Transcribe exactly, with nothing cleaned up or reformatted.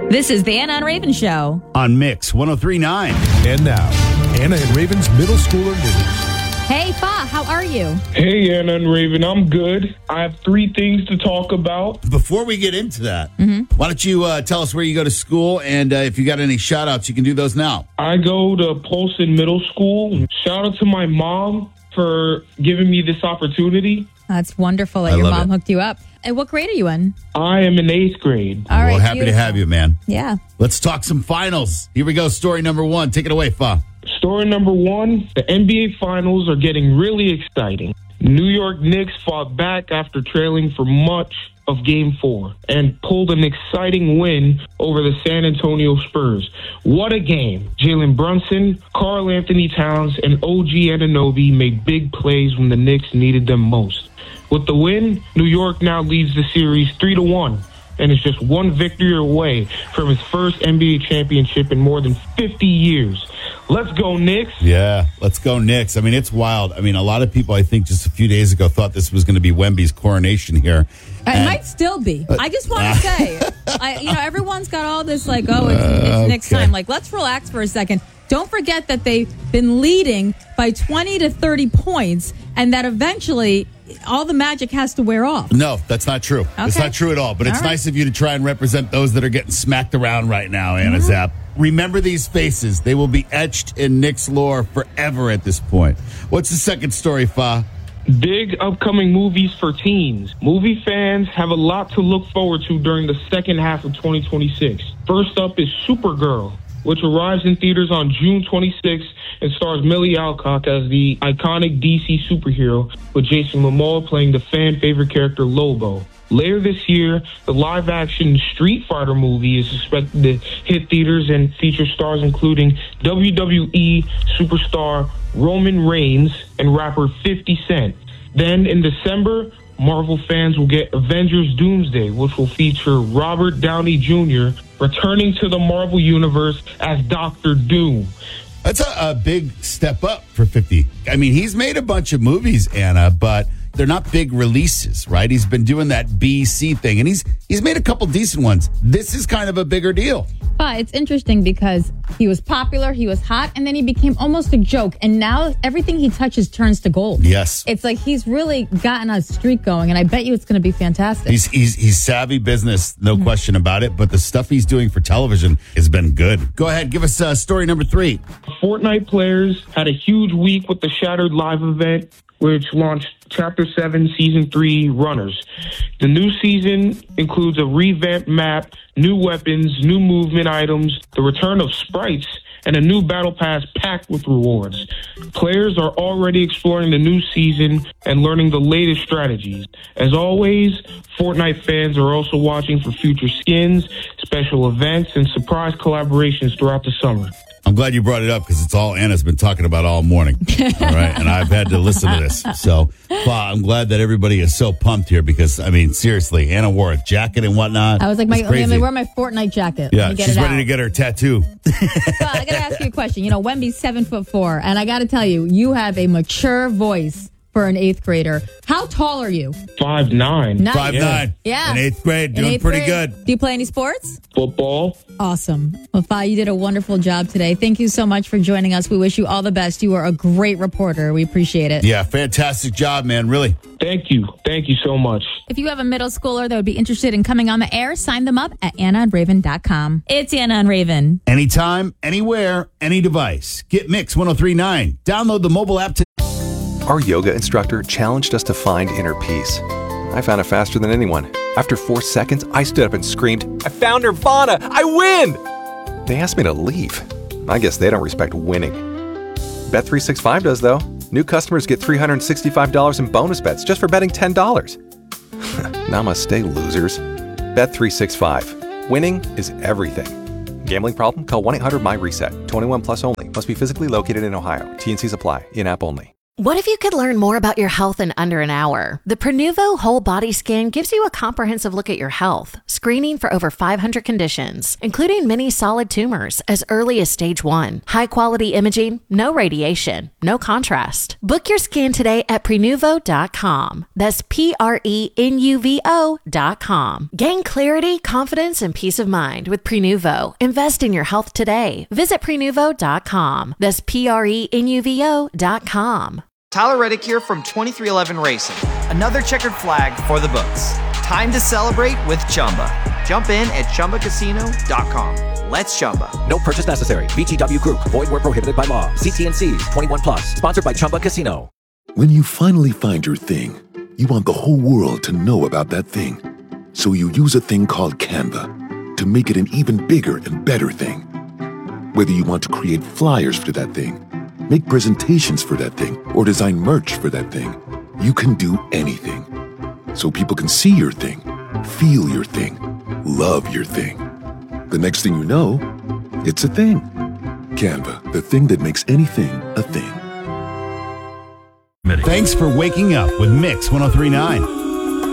This is the Anna and Raven Show on Mix one oh three point nine. And now, Anna and Raven's Middle Schooler News. Hey, Fa, how are you? Hey, Anna and Raven, I'm good. I have three things to talk about. Before we get into that, mm-hmm. why don't you uh, tell us where you go to school, and uh, if you got any shout-outs, you can do those now. I go to Polson Middle School. Shout out to my mom for giving me this opportunity. That's wonderful that I your love mom it. hooked you up. And what grade are you in? I am in eighth grade. All right, well, happy beautiful. to have you, man. Yeah. Let's talk some finals. Here we go. Story number one. Take it away, Fa. Story number one, the N B A Finals are getting really exciting. New York Knicks fought back after trailing for much of Game four and pulled an exciting win over the San Antonio Spurs. What a game. Jalen Brunson, Karl Anthony Towns, and O G Anunoby made big plays when the Knicks needed them most. With the win, New York now leads the series three to one. And is just one victory away from his first N B A championship in more than fifty years. Let's go, Knicks. Yeah, let's go, Knicks. I mean, it's wild. I mean, a lot of people, I think, just a few days ago thought this was going to be Wemby's coronation here. It And- might still be. I just want to say, I, you know, everyone's got all this like, oh, it's, it's next Okay. time. Like, let's relax for a second. Don't forget that they've been leading by twenty to thirty points, and that eventually all the magic has to wear off. No, that's not true. It's Okay. not true at all. But it's All right. nice of you to try and represent those that are getting smacked around right now, Anna Mm-hmm. Zapp. Remember these faces. They will be etched in Knicks lore forever at this point. What's the second story, Fa? Big upcoming movies for teens. Movie fans have a lot to look forward to during the second half of twenty twenty-six. First up is Supergirl, which arrives in theaters on June twenty-sixth and stars Millie Alcock as the iconic D C superhero, with Jason Momoa playing the fan-favorite character Lobo. Later this year, the live-action Street Fighter movie is expected to hit theaters and feature stars including W W E superstar Roman Reigns and rapper fifty Cent. Then in December, Marvel fans will get Avengers Doomsday, which will feature Robert Downey Junior returning to the Marvel Universe as Doctor Doom. That's a, a big step up for fifty. I mean, he's made a bunch of movies, Anna, but they're not big releases, right? He's been doing that B C thing, and he's he's made a couple decent ones. This is kind of a bigger deal. But it's interesting because he was popular, he was hot, and then he became almost a joke. And now everything he touches turns to gold. Yes. It's like he's really gotten a streak going, and I bet you it's going to be fantastic. He's he's he's savvy business, no mm-hmm. question about it. But the stuff he's doing for television has been good. Go ahead, give us uh, story number three. Fortnite players had a huge week with the Shattered Live event, which launched Chapter seven Season three Runners. The new season includes a revamped map, new weapons, new movement items, the return of sprites, and a new battle pass packed with rewards. Players are already exploring the new season and learning the latest strategies. As always, Fortnite fans are also watching for future skins, special events, and surprise collaborations throughout the summer. I'm glad you brought it up because it's all Anna's been talking about all morning. All right. And I've had to listen to this. So, Fa, I'm glad that everybody is so pumped here because, I mean, seriously, Anna wore a jacket and whatnot. I was like, my, It's crazy. let me wear my Fortnite jacket. Yeah, Let me get she's it ready out. to get her tattoo. So I got to ask you a question. You know, Wemby's seven foot four, and I got to tell you, you have a mature voice for an eighth grader. How tall are you? Five nine. Nice. Five nine. Yeah. In eighth grade, In doing eighth pretty grade. good. Do you play any sports? Football. Awesome. Well, Fa, you did a wonderful job today. Thank you so much for joining us. We wish you all the best. You are a great reporter. We appreciate it. Yeah, fantastic job, man. Really. Thank you. Thank you so much. If you have a middle schooler that would be interested in coming on the air, sign them up at anna and raven dot com. It's Anna and Raven. Anytime, anywhere, any device. Get Mix one oh three point nine. Download the mobile app today. Our yoga instructor challenged us to find inner peace. I found it faster than anyone. After four seconds, I stood up and screamed, "I found Nirvana! I win!" They asked me to leave. I guess they don't respect winning. Bet three sixty-five does, though. New customers get three hundred sixty-five dollars in bonus bets just for betting ten dollars. Namaste, losers. Bet three sixty-five. Winning is everything. Gambling problem? Call one eight hundred M Y RESET. twenty-one plus only. Must be physically located in Ohio. T N Cs apply. In-app only. What if you could learn more about your health in under an hour? The Prenuvo Whole Body Scan gives you a comprehensive look at your health, screening for over five hundred conditions, including many solid tumors as early as stage one. High-quality imaging, no radiation, no contrast. Book your scan today at Prenuvo dot com. That's P R E N U V O dot com. Gain clarity, confidence, and peace of mind with Prenuvo. Invest in your health today. Visit Prenuvo dot com. That's P R E N U V O dot com. Tyler Reddick here from twenty-three eleven Racing. Another checkered flag for the books. Time to celebrate with Chumba. Jump in at Chumba Casino dot com. Let's Chumba. No purchase necessary. V G W Group. Void where prohibited by law. See T and C's. twenty-one plus. Sponsored by Chumba Casino. When you finally find your thing, you want the whole world to know about that thing. So you use a thing called Canva to make it an even bigger and better thing. Whether you want to create flyers for that thing, make presentations for that thing, or design merch for that thing, you can do anything. So people can see your thing, feel your thing, love your thing. The next thing you know, it's a thing. Canva, the thing that makes anything a thing. Thanks for waking up with Mix one oh three point nine.